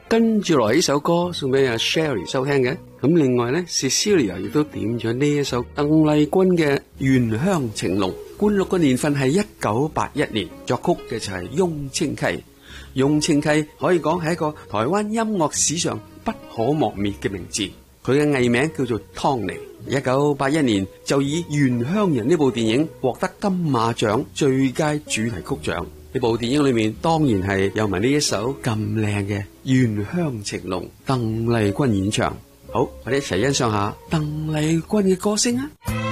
跟住落嚟呢首歌送俾阿 Sherry 收聽嘅。咁另外咧 Cecilia 亦都點咗呢一首鄧麗君嘅《原鄉情濃》。灌錄嘅年份係1981年，作曲嘅就係翁清溪。翁清溪可以講係一個台灣音樂史上不可磨滅嘅名字。佢嘅藝名叫做湯尼。1981年就以《原鄉人》呢部電影獲得金馬獎最佳主題曲獎。呢部電影裏面當然係有埋呢一首咁靚嘅《原鄉情濃》，鄧麗君演唱。好，我哋一齊欣賞下鄧麗君嘅歌聲啊！